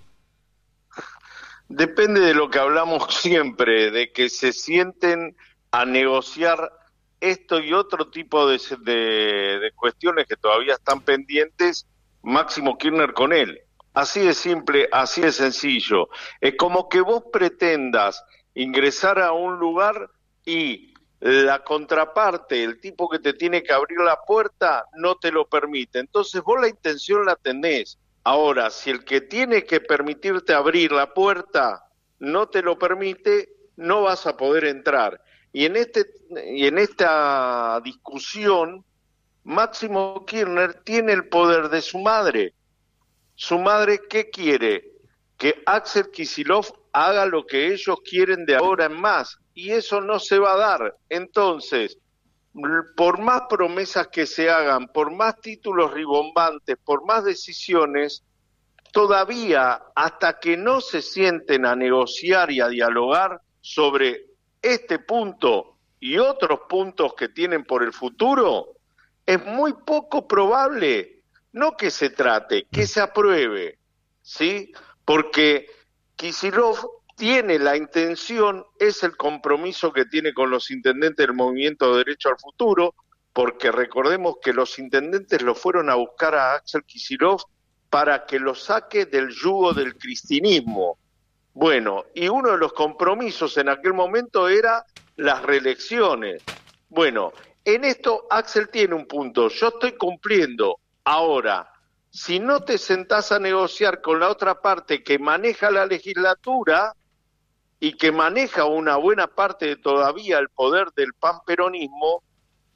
Speaker 15: Depende de lo que hablamos siempre, de que se sienten a negociar esto y otro tipo de, de, de cuestiones que todavía están pendientes, Máximo Kirchner con él. Así de simple, así de sencillo. Es como que vos pretendas ingresar a un lugar y la contraparte, el tipo que te tiene que abrir la puerta, no te lo permite. Entonces vos la intención la tenés. Ahora, si el que tiene que permitirte abrir la puerta no te lo permite, no vas a poder entrar. Y en este y en esta discusión, Máximo Kirchner tiene el poder de su madre. Su madre, ¿qué quiere? Que Axel Kicillof haga lo que ellos quieren de ahora en más. Y eso no se va a dar. Entonces, por más promesas que se hagan, por más títulos ribombantes, por más decisiones, todavía hasta que no se sienten a negociar y a dialogar sobre este punto y otros puntos que tienen por el futuro, es muy poco probable, no que se trate, que se apruebe, ¿sí? Porque Kicillof tiene la intención, es el compromiso que tiene con los intendentes del Movimiento de Derecho al Futuro, porque recordemos que los intendentes lo fueron a buscar a Axel Kicillof para que lo saque del yugo del cristinismo. Bueno, y uno de los compromisos en aquel momento era las reelecciones. Bueno, en esto Axel tiene un punto, yo estoy cumpliendo. Ahora, si no te sentás a negociar con la otra parte que maneja la legislatura y que maneja una buena parte de todavía el poder del panperonismo,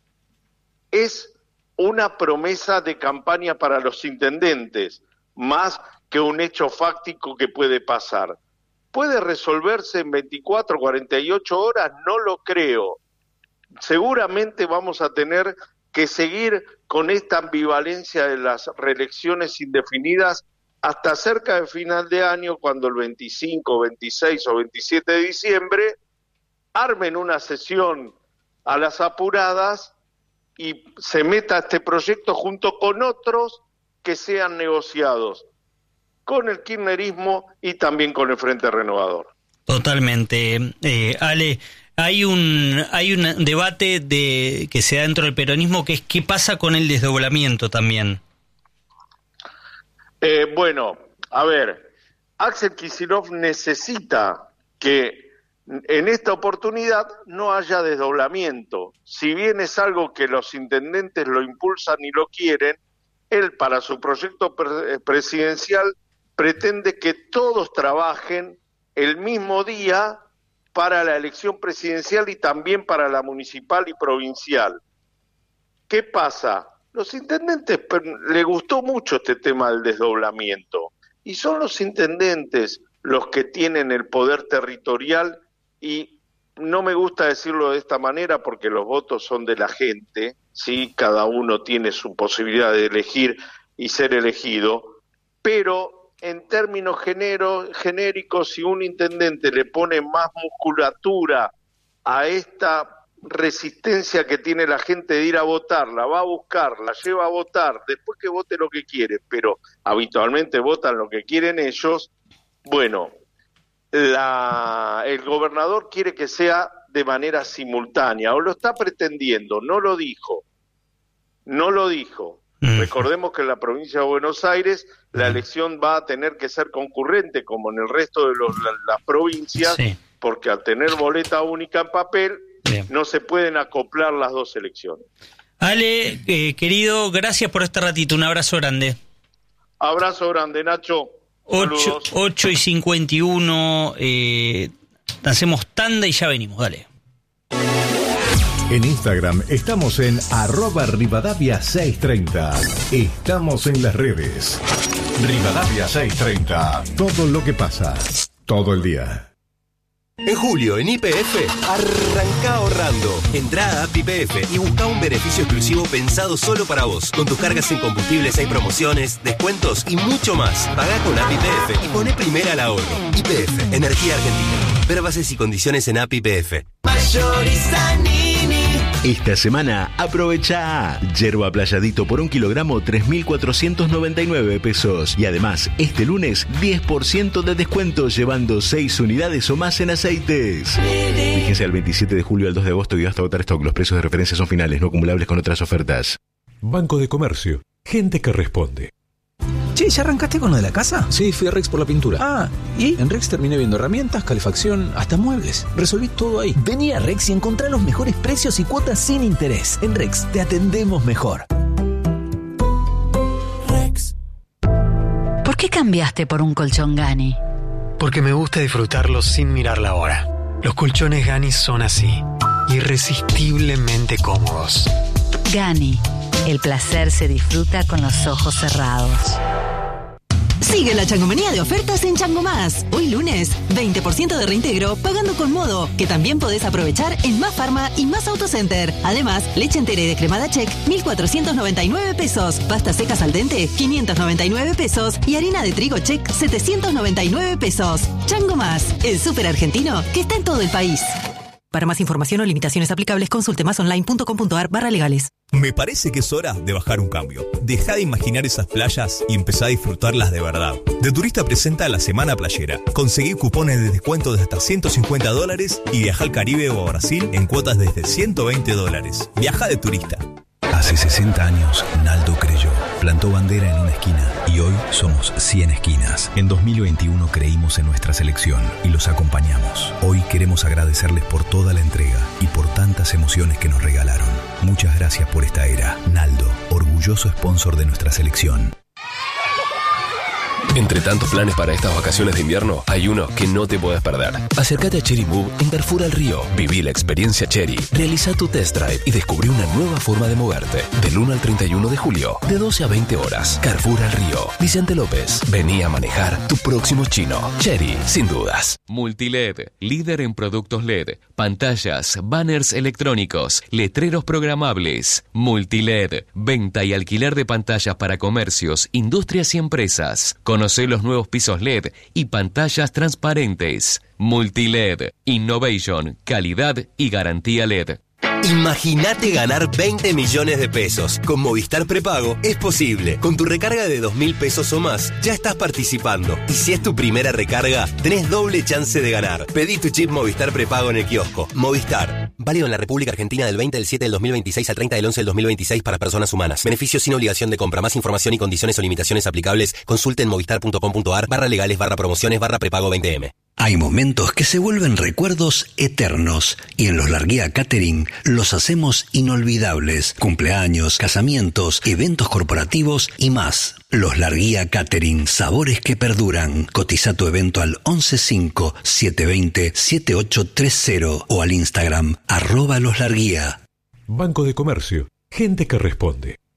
Speaker 15: es una promesa de campaña para los intendentes, más que un hecho fáctico que puede pasar. ¿Puede resolverse en veinticuatro, cuarenta y ocho horas? No lo creo. Seguramente vamos a tener que seguir con esta ambivalencia de las reelecciones indefinidas hasta cerca de final de año, cuando el veinticinco, veintiséis o veintisiete de diciembre armen una sesión a las apuradas y se meta este proyecto junto con otros que sean negociados con el kirchnerismo y también con el Frente Renovador.
Speaker 3: Totalmente. Eh, Ale, hay un hay un debate de que se da dentro del peronismo, que es qué pasa con el desdoblamiento también.
Speaker 15: Eh, bueno, a ver, Axel Kicillof necesita que en esta oportunidad no haya desdoblamiento. Si bien es algo que los intendentes lo impulsan y lo quieren, él para su proyecto pre- presidencial pretende que todos trabajen el mismo día para la elección presidencial y también para la municipal y provincial. ¿Qué pasa? Los intendentes, les gustó mucho este tema del desdoblamiento, y son los intendentes los que tienen el poder territorial, y no me gusta decirlo de esta manera porque los votos son de la gente, ¿sí? Cada uno tiene su posibilidad de elegir y ser elegido, pero en términos genero, genéricos, si un intendente le pone más musculatura a esta resistencia que tiene la gente de ir a votar, la va a buscar, la lleva a votar, después que vote lo que quiere, pero habitualmente votan lo que quieren ellos, bueno, la, el gobernador quiere que sea de manera simultánea, o lo está pretendiendo, no lo dijo, no lo dijo. Mm. Recordemos que en la provincia de Buenos Aires la elección va a tener que ser concurrente, como en el resto de los, la, las provincias, sí. Porque al tener boleta única en papel, bien, no se pueden acoplar las dos elecciones.
Speaker 3: Ale, eh, querido, gracias por este ratito, un abrazo grande.
Speaker 15: Abrazo grande, Nacho.
Speaker 3: ocho y cincuenta y uno, eh, hacemos tanda y ya venimos, dale.
Speaker 16: En Instagram estamos en arroba Rivadavia seiscientos treinta. Estamos en las redes. Rivadavia seiscientos treinta. Todo lo que pasa, todo el día.
Speaker 17: En julio, en Y P F, arranca ahorrando. Entrá a App Y P F y busca un beneficio exclusivo pensado solo para vos. Con tus cargas en combustibles hay promociones, descuentos y mucho más. Pagá con App Y P F y poné primera al ahorro. Y P F, Energía Argentina. Ver bases y condiciones en App Y P F.
Speaker 18: Esta semana aprovecha yerba playadito por un kilogramo tres mil cuatrocientos noventa y nueve pesos. Y además, este lunes diez por ciento de descuento llevando seis unidades o más en aceites. Fíjense al veintisiete de julio al dos de agosto y hasta agotar stock. Los precios de referencia son finales, no acumulables con otras ofertas.
Speaker 22: Banco de Comercio. Gente que responde.
Speaker 19: Che, ¿ya arrancaste con lo de la casa?
Speaker 20: Sí, fui a Rex por la pintura.
Speaker 19: Ah, ¿y?
Speaker 20: En Rex terminé viendo herramientas, calefacción, hasta muebles. Resolví todo ahí.
Speaker 19: Vení a Rex y encontrá los mejores precios y cuotas sin interés. En Rex te atendemos mejor.
Speaker 24: Rex. ¿Por qué cambiaste por un colchón Gani?
Speaker 25: Porque me gusta disfrutarlos sin mirar la hora. Los colchones Gani son así, irresistiblemente cómodos.
Speaker 24: Gani. El placer se disfruta con los ojos cerrados.
Speaker 26: Sigue la changomanía de ofertas en Chango Más. Hoy lunes, veinte por ciento de reintegro pagando con Modo, que también podés aprovechar en Más Farma y Más Autocenter. Además, leche entera y descremada Check, mil cuatrocientos noventa y nueve pesos. Pastas secas al dente, quinientos noventa y nueve pesos. Y harina de trigo Check, setecientos noventa y nueve pesos. Chango Más, el súper argentino que está en todo el país. Para más información o limitaciones aplicables, consulte másonline.com.ar barra legales.
Speaker 27: Me parece que es hora de bajar un cambio. Deja de imaginar esas playas y empezá a disfrutarlas de verdad. De Turista presenta la Semana Playera. Conseguí cupones de descuento de hasta ciento cincuenta dólares y viaja al Caribe o a Brasil en cuotas desde ciento veinte dólares. Viaja de Turista.
Speaker 28: Hace sesenta años, Naldo creyó, plantó bandera en una esquina y hoy somos cien esquinas. En dos mil veintiuno creímos en nuestra selección y los acompañamos. Hoy queremos agradecerles por toda la entrega y por tantas emociones que nos regalaron. Muchas gracias por esta era. Naldo, orgulloso sponsor de nuestra selección.
Speaker 6: Entre tantos planes para estas vacaciones de invierno, hay uno que no te puedes perder. Acércate a Cherry Move en Carrefour al Río. Viví la experiencia Cherry. Realiza tu test drive y descubrí una nueva forma de moverte. Del uno al treinta y uno de julio, de doce a veinte horas. Carrefour al Río. Vicente López. Vení a manejar tu próximo chino. Cherry, sin dudas.
Speaker 29: Multiled, líder en productos L E D, pantallas, banners electrónicos, letreros programables. Multiled, venta y alquiler de pantallas para comercios, industrias y empresas. Conoce los nuevos pisos L E D y pantallas transparentes. Multiled, innovation, calidad y garantía L E D.
Speaker 17: Imagínate ganar veinte millones de pesos. Con Movistar Prepago es posible. Con tu recarga de dos mil pesos o más, ya estás participando. Y si es tu primera recarga, tenés doble chance de ganar. Pedí tu chip Movistar Prepago en el kiosco. Movistar. Válido en la República Argentina del veinte del siete del dos mil veintiséis al treinta del once del dos mil veintiséis para personas humanas. Beneficio sin obligación de compra. Más información y condiciones o limitaciones aplicables, consulte en movistar.com.ar barra legales barra promociones barra prepago veinte eme.
Speaker 30: Hay momentos que se vuelven recuerdos eternos y en Los Larguía Catering los hacemos inolvidables. Cumpleaños, casamientos, eventos corporativos y más. Los Larguía Catering, sabores que perduran. Cotiza tu evento al once cinco siete veinte siete ocho tres cero o al Instagram arroba Los Larguía.
Speaker 22: Banco de Comercio. Gente que responde.